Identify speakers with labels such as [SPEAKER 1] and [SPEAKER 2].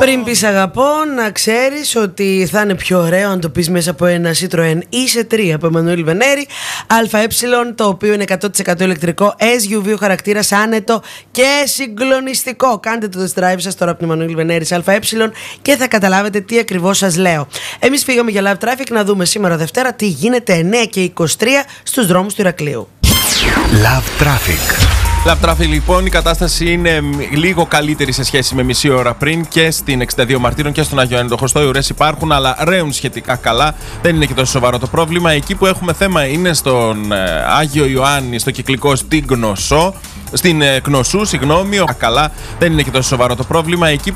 [SPEAKER 1] Πριν πεις αγαπώ, να ξέρεις ότι θα είναι πιο ωραίο αν το πεις μέσα από ένα Citroën C3 από Εμμανουήλ Βενέρη ΑΕ, το οποίο είναι 100% ηλεκτρικό, SUV χαρακτήρας, άνετο και συγκλονιστικό. Κάντε το test drive σας τώρα από την Εμμανουήλ Βενέρη ΑΕ και θα καταλάβετε τι ακριβώς σας λέω. Εμείς φύγαμε για live traffic να δούμε σήμερα Δευτέρα τι γίνεται 9 και 23 στους δρόμους του Ηρακλείου.
[SPEAKER 2] Love Traffic.
[SPEAKER 3] Love Traffic, λοιπόν, η κατάσταση είναι λίγο καλύτερη σε σχέση με μισή ώρα πριν και στην 62 Μαρτύρων και στον Άγιο Ανδοχωστό. Οι ουρές υπάρχουν, αλλά ρέουν σχετικά καλά. Δεν είναι και τόσο σοβαρό το πρόβλημα. Εκεί που έχουμε θέμα είναι στον Άγιο Ιωάννη, στο κυκλικό στην Κνωσού, καλά. Δεν είναι και τόσο σοβαρό το πρόβλημα. Εκεί